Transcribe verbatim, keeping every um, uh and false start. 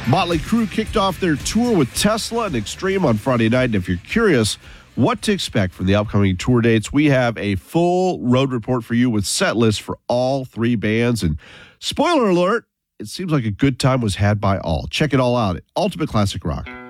Motley Crue kicked off their tour with Tesla and Extreme on Friday night. And if you're curious what to expect from the upcoming tour dates, we have a full road report for you with set lists for all three bands. And spoiler alert, it seems like a good time was had by all. Check it all out at Ultimate Classic Rock.